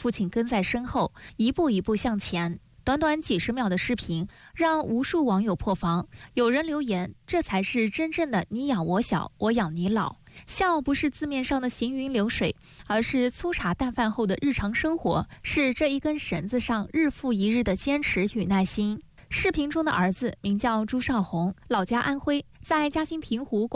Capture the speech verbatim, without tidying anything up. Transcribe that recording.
父亲跟在身后，一步一步向前。短短几十秒的视频让无数网友破防，有人留言：这才是真正的你养我小，我养你老。笑不是字面上的行云流水，而是粗茶淡饭后的日常生活，是这一根绳子上日复一日的坚持与耐心。视频中的儿子名叫朱少红，老家安徽，在嘉兴平湖广